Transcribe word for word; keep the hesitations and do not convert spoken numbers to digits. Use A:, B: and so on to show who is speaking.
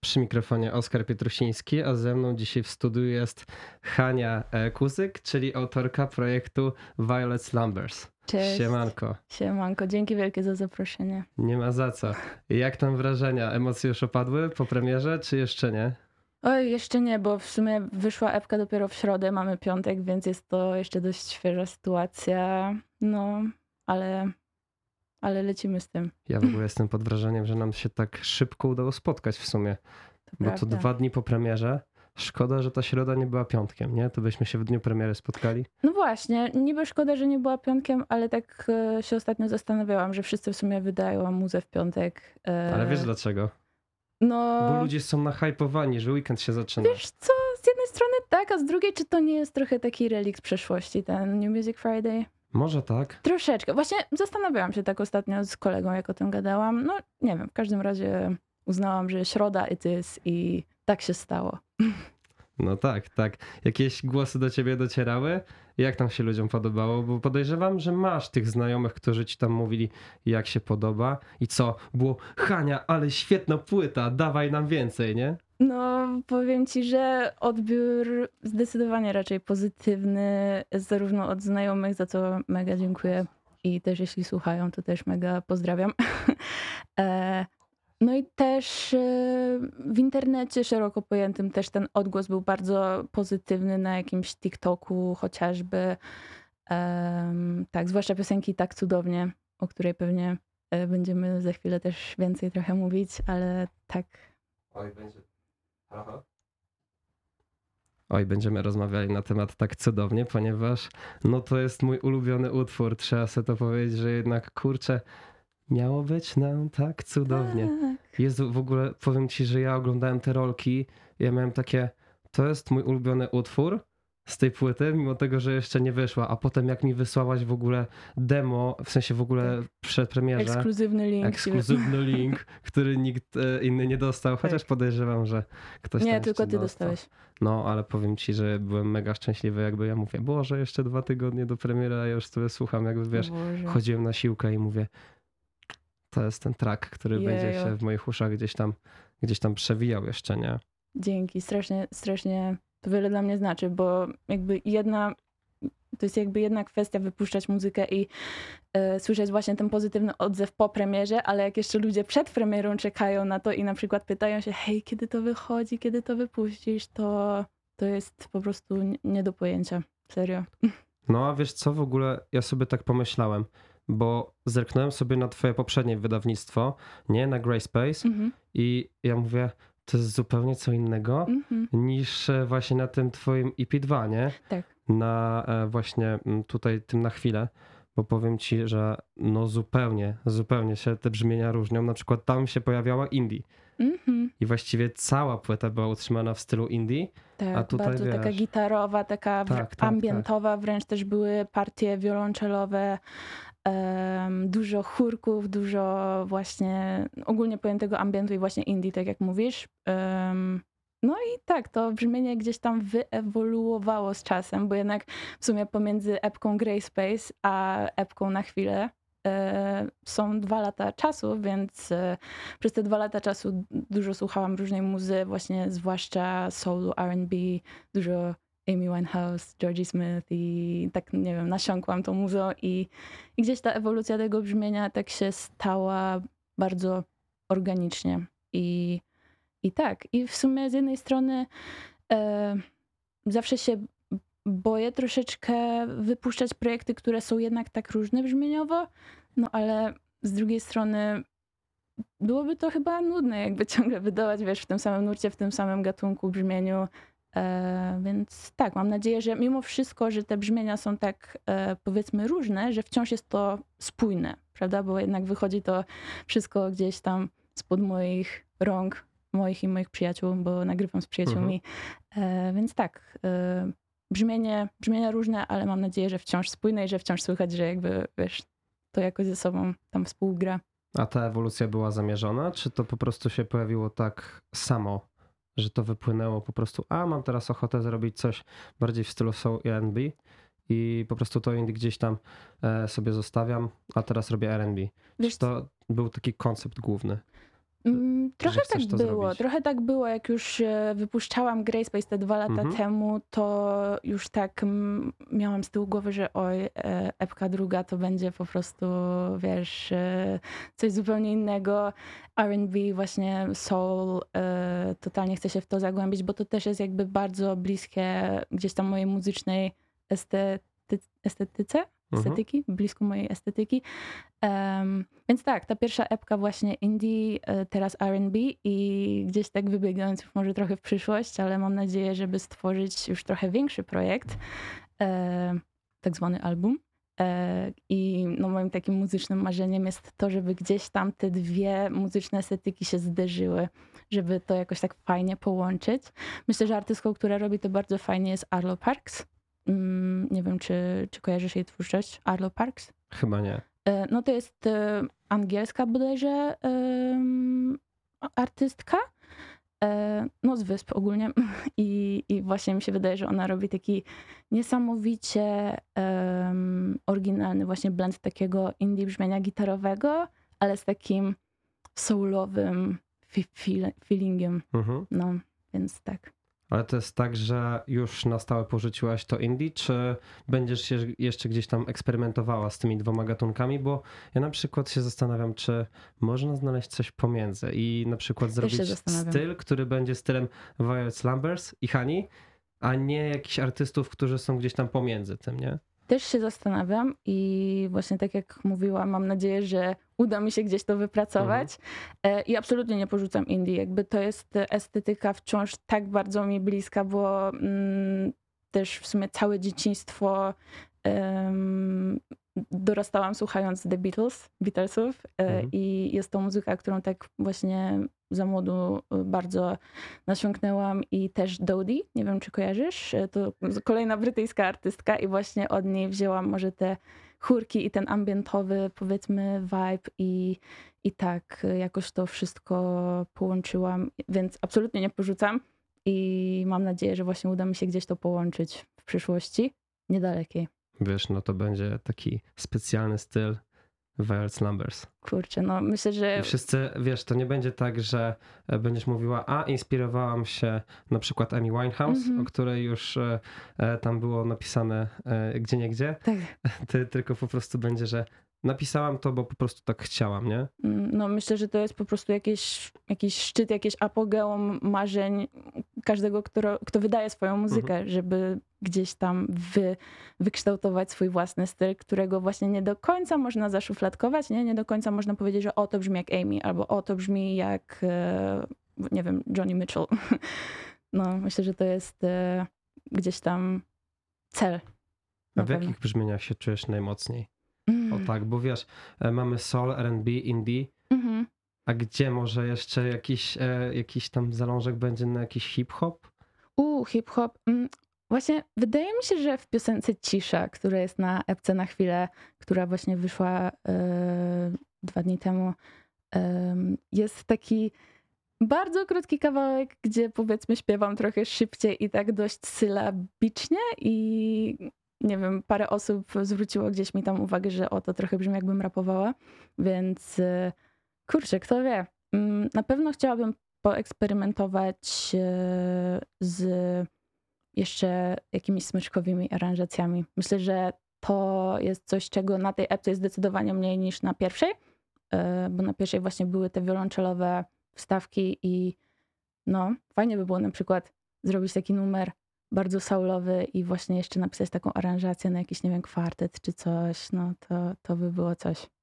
A: Przy mikrofonie Oskar Pietrusiński, a ze mną dzisiaj w studiu jest Hania e, Kuzyk, czyli autorka projektu Violet Slumbers.
B: Cześć.
A: Siemanko.
B: Siemanko, dzięki wielkie za zaproszenie.
A: Nie ma za co. Jak tam wrażenia? Emocje już opadły po premierze, czy jeszcze nie?
B: Oj, jeszcze nie, bo w sumie wyszła epka dopiero w środę, mamy piątek, więc jest to jeszcze dość świeża sytuacja. No, ale, ale lecimy z tym.
A: Ja w ogóle jestem pod wrażeniem, że nam się tak szybko udało spotkać w sumie.
B: To
A: Bo
B: prawda.
A: to dwa dni po premierze. Szkoda, że ta środa nie była piątkiem, nie? To byśmy się w dniu premiery spotkali.
B: No właśnie, niby szkoda, że nie była piątkiem, ale tak e, się ostatnio zastanawiałam, że wszyscy w sumie wydają muzę w piątek. E,
A: Ale wiesz dlaczego?
B: No,
A: Bo ludzie są nahypowani, że weekend się zaczyna.
B: wiesz co, z jednej strony tak, a z drugiej czy to nie jest trochę taki relikt przeszłości, ten New Music Friday?
A: Może tak.
B: Troszeczkę. Właśnie zastanawiałam się tak ostatnio z kolegą, jak o tym gadałam. No nie wiem, w każdym razie uznałam, że środa it is i tak się stało.
A: No tak, tak. Jakieś głosy do ciebie docierały? Jak tam się ludziom podobało? Bo podejrzewam, że masz tych znajomych, którzy ci tam mówili, jak się podoba. I co? Było, Hania, ale świetna płyta, dawaj nam więcej, nie?
B: No powiem ci, że odbiór zdecydowanie raczej pozytywny, zarówno od znajomych, za co mega dziękuję. I też jeśli słuchają, to też mega pozdrawiam. e, No i też e, w internecie szeroko pojętym też ten odgłos był bardzo pozytywny na jakimś TikToku chociażby. Em, tak, zwłaszcza piosenki Tak Cudownie, o której pewnie e, będziemy za chwilę też więcej trochę mówić, ale tak.
A: Oj, będzie. Aha. Oj, będziemy rozmawiali na temat Tak Cudownie, ponieważ no to jest mój ulubiony utwór. Trzeba sobie to powiedzieć, że jednak kurczę, miało być nam tak cudownie.
B: Tak.
A: Jezu, w ogóle powiem ci, że ja oglądałem te rolki, ja miałem takie, to jest mój ulubiony utwór z tej płyty, mimo tego, że jeszcze nie wyszła, a potem jak mi wysłałaś w ogóle demo, w sensie w ogóle
B: Tak.
A: przed premierze,
B: Ekskluzywny link.
A: ekskluzywny link, który nikt e, inny nie dostał, chociaż
B: Tak.
A: podejrzewam, że ktoś
B: Nie,
A: tam
B: tylko
A: jeszcze
B: ty
A: dostał.
B: dostałeś.
A: No, ale powiem ci, że byłem mega szczęśliwy, jakby ja mówię, Boże, jeszcze dwa tygodnie do premiery, a ja już sobie słucham, jakby wiesz,
B: Boże.
A: chodziłem na siłkę i mówię, to jest ten track, który będzie
B: Jejo.
A: się w moich uszach gdzieś tam, gdzieś tam przewijał jeszcze, nie?
B: Dzięki, strasznie, strasznie to wiele dla mnie znaczy, bo jakby jedna, to jest jakby jedna kwestia wypuszczać muzykę i e, słyszeć właśnie ten pozytywny odzew po premierze, ale jak jeszcze ludzie przed premierą czekają na to i na przykład pytają się, hej, kiedy to wychodzi, kiedy to wypuścisz, to, to jest po prostu nie, nie do pojęcia. Serio.
A: No a wiesz co, w ogóle ja sobie tak pomyślałem, bo zerknąłem sobie na twoje poprzednie wydawnictwo, nie, na Grey Space
B: Mhm,
A: i ja mówię, to jest zupełnie co innego
B: mhm.
A: niż e, właśnie na tym twoim E P dwa, nie?
B: Tak.
A: Na e, właśnie mm, tutaj tym na chwilę, bo powiem ci, że no zupełnie, zupełnie się te brzmienia różnią. Na przykład tam się pojawiała indie
B: Mhm.
A: i właściwie cała płyta była utrzymana w stylu indie.
B: Tak,
A: A tutaj
B: bardzo taka
A: wiesz-
B: gitarowa, taka wr-
A: Tak, tak,
B: ambientowa, wręcz też były partie wiolonczelowe, em, dużo chórków, dużo właśnie ogólnie pojętego ambientu i właśnie indie, tak jak mówisz. Em, no i tak, to brzmienie gdzieś tam wyewoluowało z czasem, bo jednak w sumie pomiędzy epką Grey Space a epką Na Chwilę e, są dwa lata czasu, więc e, przez te dwa lata czasu dużo słuchałam różnej muzy, właśnie zwłaszcza soulu, R and B, dużo Amy Winehouse, Georgie Smith i tak, nie wiem, nasiąkłam tą muzą i, i gdzieś ta ewolucja tego brzmienia tak się stała bardzo organicznie. I, i tak, i w sumie z jednej strony e, zawsze się boję troszeczkę wypuszczać projekty, które są jednak tak różne brzmieniowo, no ale z drugiej strony byłoby to chyba nudne, jakby ciągle wydawać, wiesz, w tym samym nurcie, w tym samym gatunku, brzmieniu. E, więc tak, mam nadzieję, że mimo wszystko, że te brzmienia są tak e, powiedzmy różne, że wciąż jest to spójne, prawda? Bo jednak wychodzi to wszystko gdzieś tam spod moich rąk, moich i moich przyjaciół, bo nagrywam z przyjaciółmi. E, więc tak, e, brzmienie, brzmienia różne, ale mam nadzieję, że wciąż spójne i że wciąż słychać, że jakby, wiesz, to jakoś ze sobą tam współgra.
A: A ta ewolucja była zamierzona, czy to po prostu się pojawiło tak samo, że to wypłynęło po prostu, a mam teraz ochotę zrobić coś bardziej w stylu soul i R and B i po prostu to indie gdzieś tam e, sobie zostawiam, a teraz robię R and B.
B: Wiesz,
A: Czy to był taki koncept główny?
B: Mm, Trochę tak
A: chcesz to
B: było.
A: zrobić?
B: Trochę tak było, jak już e, wypuszczałam Grayspace te dwa lata
A: Mhm.
B: temu, to już tak mm, miałam z tyłu głowy, że oj, e, epka druga to będzie po prostu, wiesz, e, coś zupełnie innego. R and B, właśnie soul, e, totalnie chcę się w to zagłębić, bo to też jest jakby bardzo bliskie gdzieś tam mojej muzycznej estety, estetyce,
A: Mhm.
B: estetyki, blisko mojej estetyki. Em, więc tak, ta pierwsza epka właśnie indie, e, teraz R and B i gdzieś tak wybiegając już może trochę w przyszłość, ale mam nadzieję, żeby stworzyć już trochę większy projekt, e, tak zwany album. E, I no moim takim muzycznym marzeniem jest to, żeby gdzieś tam te dwie muzyczne estetyki się zderzyły, żeby to jakoś tak fajnie połączyć. Myślę, że artystką, która robi to bardzo fajnie, jest Arlo Parks. Mm, Nie wiem, czy, czy kojarzysz jej twórczość, Arlo Parks?
A: Chyba nie.
B: E, No to jest e, angielska bodajże em, a- artystka, e, no z wysp ogólnie. I, I właśnie mi się wydaje, że ona robi taki niesamowicie em, oryginalny właśnie blend takiego indie brzmienia gitarowego, ale z takim soulowym fi- feel- feelingiem.
A: Mhm.
B: No, więc tak.
A: Ale to jest tak, że już na stałe porzuciłaś to indie, czy będziesz się jeszcze gdzieś tam eksperymentowała z tymi dwoma gatunkami? Bo ja na przykład się zastanawiam, czy można znaleźć coś pomiędzy i na przykład
B: się
A: zrobić
B: zastanawiam.
A: styl, który będzie stylem Violet Slumbers i Honey, a nie jakichś artystów, którzy są gdzieś tam pomiędzy tym, nie?
B: Też się zastanawiam i właśnie tak jak mówiłam, mam nadzieję, że uda mi się gdzieś to wypracować. E, I absolutnie nie porzucam indie. Jakby to jest estetyka wciąż tak bardzo mi bliska, bo mm, też w sumie całe dzieciństwo em, dorastałam słuchając The Beatles, Beatlesów e,
A: Mhm.
B: i jest to muzyka, którą tak właśnie za młodu e, bardzo nasiąknęłam i też Dodie, nie wiem czy kojarzysz, e, to kolejna brytyjska artystka i właśnie od niej wzięłam może te chórki i ten ambientowy powiedzmy vibe i, i tak e, jakoś to wszystko połączyłam, więc absolutnie nie porzucam i mam nadzieję, że właśnie uda mi się gdzieś to połączyć w przyszłości niedalekiej.
A: Wiesz, no to będzie taki specjalny styl Violet Slumbers.
B: Kurczę, no myślę, że
A: I wszyscy, wiesz, to nie będzie tak, że e, będziesz mówiła, a inspirowałam się na przykład Amy Winehouse,
B: Mhm.
A: o której już e, e, tam było napisane e, gdzie nie gdzie.
B: tak.
A: Ty tylko po prostu będzie, że napisałam to, bo po prostu tak chciałam, nie?
B: Mm, No myślę, że to jest po prostu jakieś, jakiś szczyt, jakieś apogeum marzeń każdego, kto, kto wydaje swoją muzykę, żeby gdzieś tam wy, wykształtować swój własny styl, którego właśnie nie do końca można zaszufladkować, nie? Nie do końca można powiedzieć, że o, to brzmi jak Amy, albo o, to brzmi jak, e, nie wiem, Johnny Mitchell. No myślę, że to jest e, gdzieś tam cel.
A: A
B: na
A: w
B: pewno.
A: jakich brzmieniach się czujesz najmocniej?
B: Mm.
A: O tak, bo wiesz, e, mamy soul, R and B, indie,
B: Mhm.
A: a gdzie może jeszcze jakiś, e, jakiś tam zalążek będzie na jakiś hip-hop?
B: U, hip-hop. Mm, Właśnie wydaje mi się, że w piosence Cisza, która jest na epce na chwilę, która właśnie wyszła e, dwa dni temu, em, jest taki bardzo krótki kawałek, gdzie powiedzmy śpiewam trochę szybciej i tak dość sylabicznie i nie wiem, parę osób zwróciło gdzieś mi tam uwagę, że o, to trochę brzmi jakbym rapowała, więc e, kurczę, kto wie. Mm, Na pewno chciałabym poeksperymentować e, z jeszcze jakimiś smyczkowymi aranżacjami. Myślę, że to jest coś, czego na tej epce jest zdecydowanie mniej niż na pierwszej, e, bo na pierwszej właśnie były te wiolonczelowe wstawki i no, fajnie by było na przykład zrobić taki numer bardzo soulowy i właśnie jeszcze napisać taką aranżację na jakiś, nie wiem, kwartet czy coś, no to, to by było coś.